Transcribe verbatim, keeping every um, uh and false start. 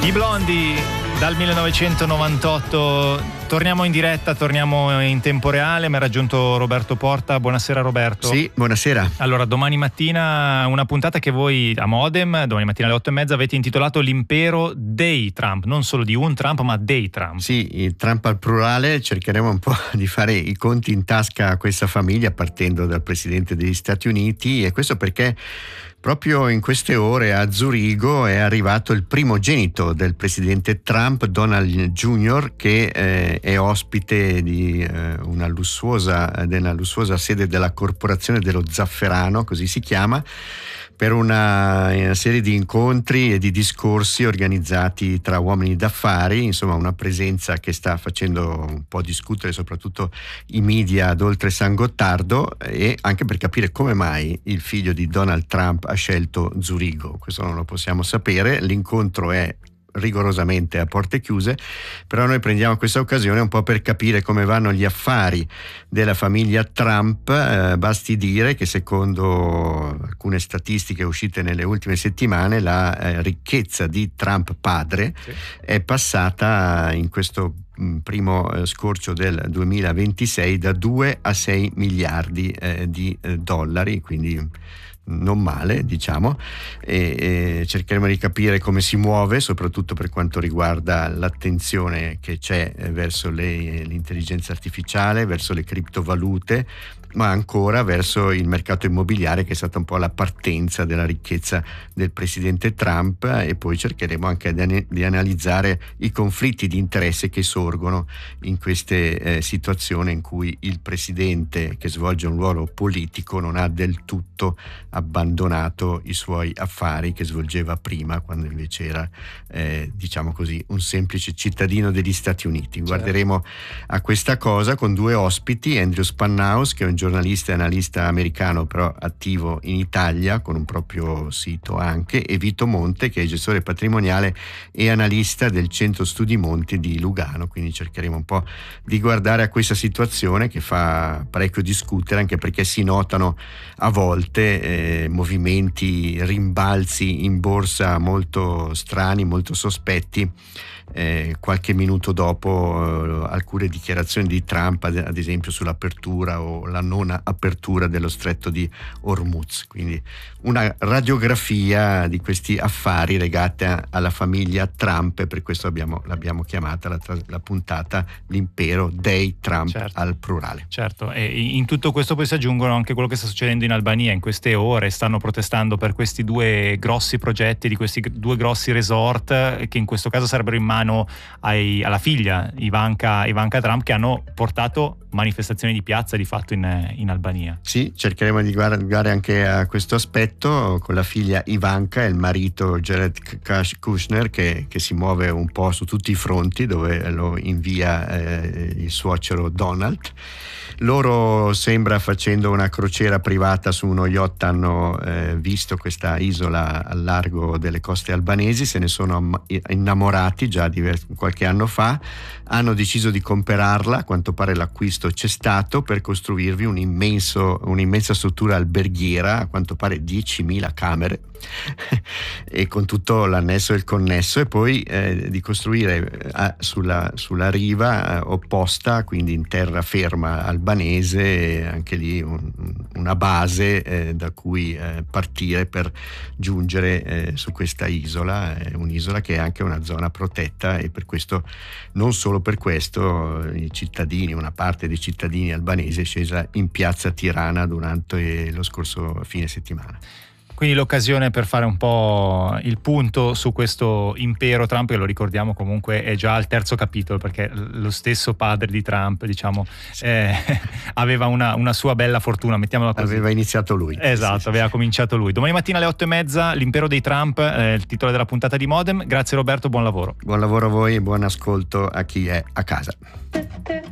I Blondi dal millenovecentonovantotto, torniamo in diretta, torniamo in tempo reale. Mi ha raggiunto Roberto Porta. Buonasera Roberto. Sì, buonasera. Allora, domani mattina una puntata che voi a Modem, domani mattina alle otto e mezza, avete intitolato L'impero dei Trump, non solo di un Trump ma dei Trump. Sì, il Trump al plurale. Cercheremo un po' di fare i conti in tasca a questa famiglia partendo dal Presidente degli Stati Uniti, e questo perché proprio in queste ore a Zurigo è arrivato il primogenito del presidente Trump, Donald Junior, che eh, è ospite di eh, una lussuosa, della lussuosa sede della Corporazione dello Zafferano, così si chiama, per una, una serie di incontri e di discorsi organizzati tra uomini d'affari, insomma una presenza che sta facendo un po' discutere soprattutto i media ad oltre San Gottardo, e anche per capire come mai il figlio di Donald Trump ha scelto Zurigo. Questo non lo possiamo sapere, l'incontro è rigorosamente a porte chiuse, però noi prendiamo questa occasione un po' per capire come vanno gli affari della famiglia Trump. Eh, basti dire che secondo alcune statistiche uscite nelle ultime settimane la eh, ricchezza di Trump padre sì. è passata in questo primo eh, scorcio del duemilaventisei da due a sei miliardi eh, di eh, dollari, quindi non male, diciamo, e, e cercheremo di capire come si muove, soprattutto per quanto riguarda l'attenzione che c'è verso le, l'intelligenza artificiale, verso le criptovalute, ma ancora verso il mercato immobiliare, che è stata un po' la partenza della ricchezza del presidente Trump, e poi cercheremo anche di, di analizzare i conflitti di interesse che sorgono in queste eh, situazioni in cui il presidente, che svolge un ruolo politico, non ha del tutto abbandonato i suoi affari che svolgeva prima, quando invece era eh, diciamo così un semplice cittadino degli Stati Uniti. Certo. Guarderemo a questa cosa con due ospiti: Andrew Spannaus, che è un giornalista e analista americano però attivo in Italia con un proprio sito anche, e Vito Monte, che è gestore patrimoniale e analista del Centro Studi Monti di Lugano. Quindi cercheremo un po' di guardare a questa situazione che fa parecchio discutere, anche perché si notano a volte eh, movimenti, rimbalzi in borsa molto strani, molto sospetti. Eh, qualche minuto dopo eh, alcune dichiarazioni di Trump, ad, ad esempio sull'apertura o la non apertura dello stretto di Hormuz. Quindi una radiografia di questi affari legati a, alla famiglia Trump, e per questo abbiamo, l'abbiamo chiamata la, la puntata L'impero dei Trump. Certo. Al plurale. Certo, e in tutto questo poi si aggiungono anche quello che sta succedendo in Albania in queste ore. Stanno protestando per questi due grossi progetti, di questi due grossi resort, che in questo caso sarebbero in mano Ai, alla figlia Ivanka, Ivanka Trump, che hanno portato manifestazioni di piazza di fatto in, in Albania. Sì, cercheremo di guardare anche a questo aspetto con la figlia Ivanka e il marito Jared Kushner, che, che si muove un po' su tutti i fronti, dove lo invia eh, il suocero Donald. Loro, sembra, facendo una crociera privata su uno yacht, hanno eh, visto questa isola al largo delle coste albanesi, se ne sono innamorati già diversi, qualche anno fa, hanno deciso di comprarla, a quanto pare l'acquisto c'è stato, per costruirvi un immenso, un'immensa struttura alberghiera, a quanto pare diecimila camere e con tutto l'annesso e il connesso, e poi eh, di costruire eh, sulla, sulla riva eh, opposta, quindi in terraferma albanese, anche lì un, una base eh, da cui eh, partire per giungere eh, su questa isola. È un'isola che è anche una zona protetta, e per questo, non solo per questo, i cittadini, una parte dei cittadini albanesi è scesa in piazza Tirana durante lo scorso fine settimana. Quindi l'occasione per fare un po' il punto su questo impero Trump, che lo ricordiamo comunque è già al terzo capitolo, perché lo stesso padre di Trump, diciamo, sì. eh, aveva una, una sua bella fortuna, mettiamola così. Aveva iniziato lui. Esatto, sì, sì, aveva sì. cominciato lui. Domani mattina alle otto e mezza, L'impero dei Trump, eh, il titolo della puntata di Modem. Grazie Roberto, buon lavoro. Buon lavoro a voi e buon ascolto a chi è a casa.